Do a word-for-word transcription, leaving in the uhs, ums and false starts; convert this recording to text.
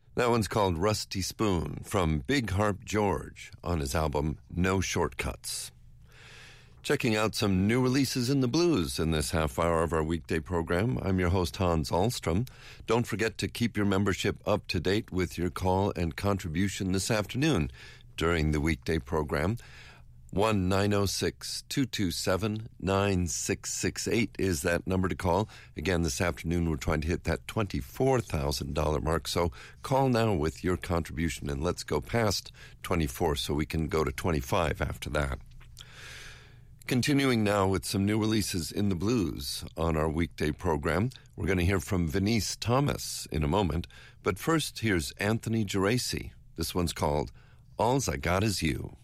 That one's called Rusty Spoon from Big Harp George on his album No Shortcuts. Checking out some new releases in the blues in this half hour of our weekday program. I'm your host, Hans Ahlstrom. Don't forget to keep your membership up to date with your call and contribution this afternoon during the weekday program. one nine oh six, two two seven, nine six six eight is that number to call. Again, this afternoon we're trying to hit that twenty-four thousand dollars mark, so call now with your contribution and let's go past twenty-four so we can go to twenty-five after that. Continuing now with some new releases in the blues on our weekday program. We're going to hear from Venice Thomas in a moment, but first here's Anthony Geraci. This one's called All's I Got Is You.